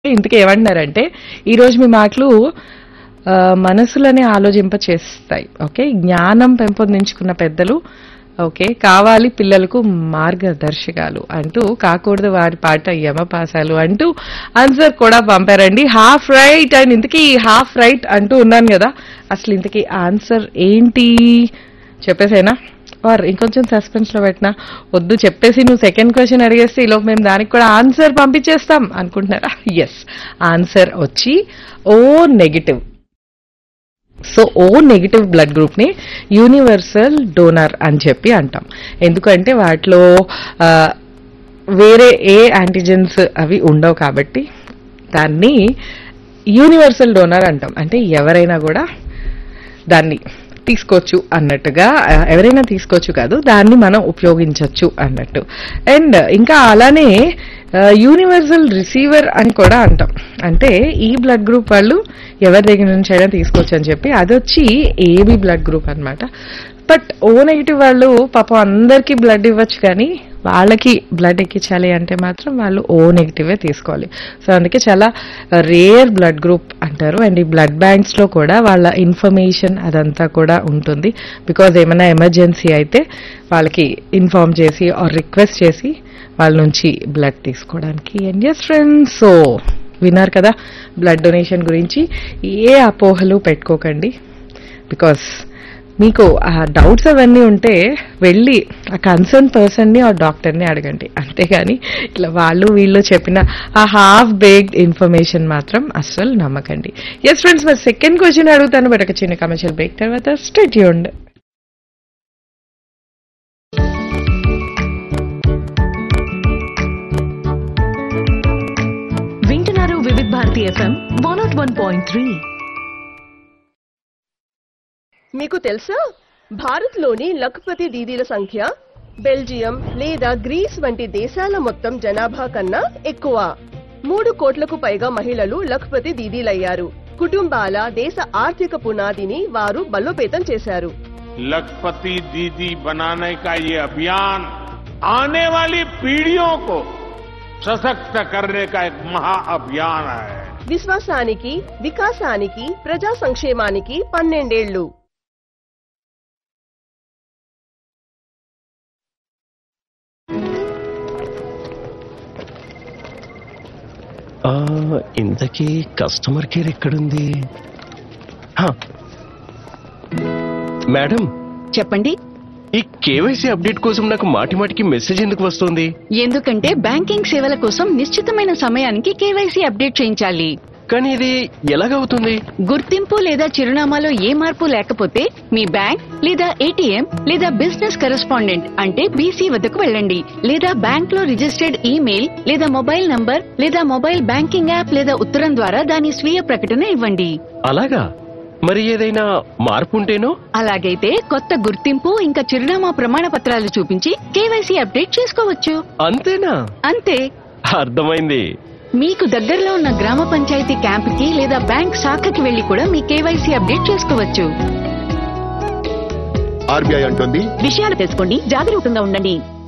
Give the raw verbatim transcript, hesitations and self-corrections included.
ఇంతకీ ఏమంటున్నారంటే ఈరోజు మీ మాటలు ఆ, మనసులని ఆలోచింప చేస్తాయి. ఓకే, జ్ఞానం పెంపొందించుకున్న పెద్దలు ఓకే కావాలి పిల్లలకు మార్గదర్శకాలు అంటూ కాకూడదు వారి పాట యమపాసాలు అంటూ ఆన్సర్ కూడా పంపారండి. Half right. అండ్ ఇంతకీ హాఫ్ రైట్ అంటూ ఉన్నాను కదా, అసలు ఇంతకీ ఆన్సర్ ఏంటి చెప్పేసేనా ఆర్ ఇంకొంచెం సస్పెన్స్ లో పెట్టినా? వద్దు, చెప్పేసి నువ్వు సెకండ్ క్వశ్చన్ అడిగేస్తే ఈలోపు మేము దానికి కూడా ఆన్సర్ పంపించేస్తాం అనుకుంటున్నారా? ఎస్, ఆన్సర్ వచ్చి O negative. So O negative blood group ని యూనివర్సల్ డోనర్ అని చెప్పి అంటాం. ఎందుకంటే వాటిలో ఆ, వేరే ఏ యాంటీజెన్స్ అవి ఉండవు కాబట్టి దాన్ని యూనివర్సల్ డోనర్ అంటాం. అంటే ఎవరైనా కూడా దాన్ని తీసుకోవచ్చు అన్నట్టుగా, ఆ, ఎవరైనా తీసుకోవచ్చు కాదు, దాన్ని మనం ఉపయోగించవచ్చు అన్నట్టు. అండ్ ఇంకా అలానే యూనివర్సల్ రిసీవర్ అని కూడా అంటాం. అంటే ఈ బ్లడ్ గ్రూప్ వాళ్ళు ఎవరి దగ్గర నుంచి అయినా తీసుకోవచ్చు అని చెప్పి, అది వచ్చి ఏబి బ్లడ్ గ్రూప్ అన్నమాట. బట్ ఓ నెగిటివ్ వాళ్ళు పాపం అందరికీ బ్లడ్ ఇవ్వచ్చు, కానీ వాళ్ళకి బ్లడ్ ఎక్కించాలి అంటే మాత్రం వాళ్ళు ఓ నెగిటివే తీసుకోవాలి. సో అందుకే చాలా రేర్ బ్లడ్ గ్రూప్ అంటారు. అండ్ ఈ బ్లడ్ బ్యాంక్స్ లో కూడా వాళ్ళ ఇన్ఫర్మేషన్ అదంతా కూడా ఉంటుంది. బికాజ్ ఏమైనా ఎమర్జెన్సీ అయితే వాళ్ళకి ఇన్ఫార్మ్ చేసి ఆర్ రిక్వెస్ట్ చేసి వాళ్ళ నుంచి బ్లడ్ తీసుకోవడానికి. అండ్ ఎస్ ఫ్రెండ్స్, సో విన్నారు కదా బ్లడ్ డొనేషన్ గురించి. ఏ అపోహలు పెట్టుకోకండి. బికాస్ మీకు ఆ డౌట్స్ అవన్నీ ఉంటే వెళ్ళి ఆ కన్సర్న్ పర్సన్ని ఆ డాక్టర్ని అడగండి. అంతేగాని ఇట్లా వాళ్ళు వీళ్ళు చెప్పిన ఆ హాఫ్ బేక్డ్ ఇన్ఫర్మేషన్ మాత్రం అస్సలు నమ్మకండి. ఎస్ ఫ్రెండ్స్, మరి సెకండ్ క్వశ్చన్ అడుగుతాను, బట్ ఒక చిన్న కమర్షియల్ బ్రేక్ తర్వాత స్టే ట్యూన్డ్. వింటున్నారు Vividh Bharati FM one not one point three. మీకు తెలుసా, భారత్లోని లఖపతి దీదీల సంఖ్య బెల్జియం లేదా గ్రీస్ వంటి దేశాల మొత్తం జనాభా కన్నా ఎక్కువ. మూడు కోట్లకు పైగా మహిళలు లఖపతి దీదీలయ్యారు. కుటుంబాల దేశ ఆర్థిక పునాదిని వారు బలోపేతం చేశారు. लखपति दीदी बनाने का ये अभियान आने वाली पीढ़ियों को सशक्त करने का एक महाअभियान है. విశ్వాసానికి, వికాసానికి, ప్రజా సంక్షేమానికి పన్నెండేళ్లు. ఆ, ఇంతకీ కస్టమర్ కేర్ ఎక్కడుంది? హా. మేడం, చెప్పండి. ఈ కేవైసీ అప్డేట్ కోసం నాకు మాటి మాటికి మెసేజ్ ఎందుకు వస్తుంది? ఎందుకంటే బ్యాంకింగ్ సేవల కోసం నిశ్చితమైన సమయానికి కేవైసీ అప్డేట్ చేయించాలి. కానీ ఇది ఎలాగవుతుంది? గుర్తింపు లేదా చిరునామాలో ఏ మార్పు లేకపోతే మీ బ్యాంక్ లేదా ఏటీఎం లేదా బిజినెస్ కరెస్పాండెంట్ అంటే బీసీ వద్దకు వెళ్ళండి. లేదా బ్యాంక్ లో రిజిస్టర్డ్ ఈమెయిల్ లేదా మొబైల్ నంబర్ లేదా మొబైల్ బ్యాంకింగ్ యాప్ లేదా ఉత్తరం ద్వారా దాని స్వీయ ప్రకటన ఇవ్వండి. అలాగా? మరి ఏదైనా మార్పు ఉంటేనో? అలాగైతే కొత్త గుర్తింపు ఇంకా చిరునామా ప్రమాణ పత్రాలు చూపించి కేవైసీ అప్డేట్ చేసుకోవచ్చు. అంతేనా? అంతే. అర్థమైంది. మీకు దగ్గరలో ఉన్న గ్రామ పంచాయతీ క్యాంపుకి లేదా బ్యాంక్ శాఖకి వెళ్లి కూడా మీ కేవైసీ అప్డేట్ చేసుకోవచ్చు. ఆర్బీఐ అంటుంది, విషయాలు తెలుసుకోండి, జాగరూకంగా ఉండండి.